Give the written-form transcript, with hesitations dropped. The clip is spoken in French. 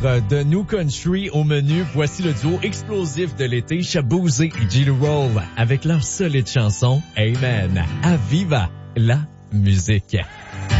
de New Country au menu. Voici le duo explosif de l'été, Shaboozey et G Roll, avec leur solide chanson Amen. À viva la musique.